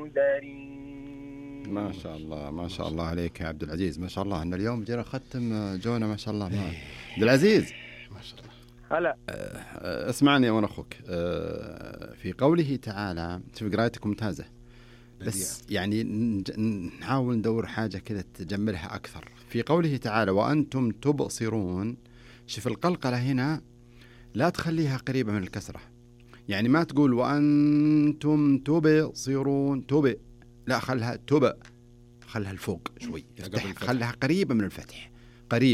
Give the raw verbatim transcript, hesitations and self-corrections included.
ما شاء الله ما شاء الله عليك يا عبد العزيز، ما شاء الله. أن اليوم جينا ختم جونا ما شاء الله. ما عبد العزيز ما شاء الله. هلا اسمعني وانا اخوك. في قوله تعالى، شوف قراءتك ممتازه، بس يعني نحاول ندور حاجه كذا تجملها اكثر. في قوله تعالى وانتم تبصرون، شوف القلقله هنا لا تخليها قريبه من الكسره، يعني ما تقول وانتم تبصرون تب، لا خلها تب، خلها الفوق شوي، خلها قريبه من الفتح.